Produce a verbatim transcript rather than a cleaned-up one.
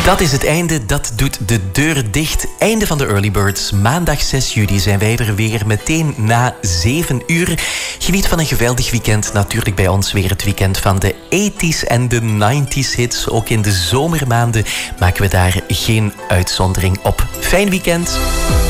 Dat is het einde, dat doet de deur dicht. Einde van de Early Birds. Maandag zes juli zijn wij er weer meteen na zeven uur. Geniet van een geweldig weekend. Natuurlijk bij ons weer het weekend van de tachtiger en de negentiger hits. Ook in de zomermaanden maken we daar geen uitzondering op. Fijn weekend.